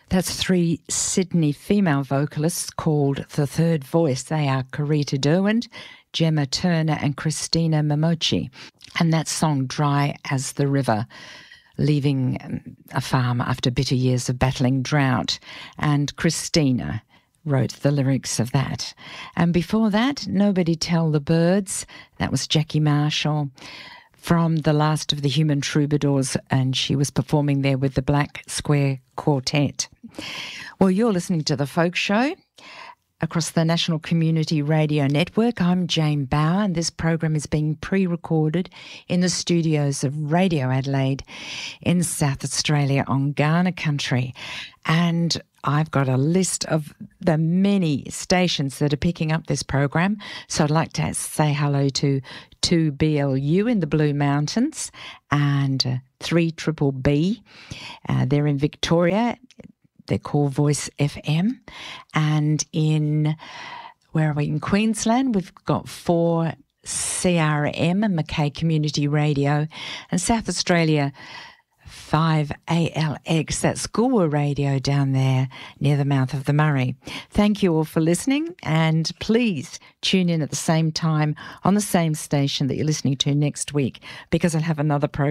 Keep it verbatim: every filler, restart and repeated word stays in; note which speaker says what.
Speaker 1: That's three Sydney female vocalists called The Third Voice. They are Karita Derwent, Gemma Turner and Christina Momochi. And that song, Dry as the River, leaving a farm after bitter years of battling drought. And Christina wrote the lyrics of that. And before that, Nobody Tell the Birds. That was Jackie Marshall from The Last of the Human Troubadours, and she was performing there with the Black Square Quartet. Well, you're listening to The Folk Show across the National Community Radio Network. I'm Jane Bauer, and this program is being pre-recorded in the studios of Radio Adelaide in South Australia on Kaurna country. And I've got a list of the many stations that are picking up this program. So I'd like to say hello to two B L U in the Blue Mountains and uh, three Triple B. Uh, they're in Victoria. They're called Voice F M. And in, where are we? In Queensland, we've got four C R M and Mackay Community Radio. And South Australia, five A L X, that's Goolwa Radio down there near the mouth of the Murray. Thank you all for listening, and please tune in at the same time on the same station that you're listening to next week, because I'll have another program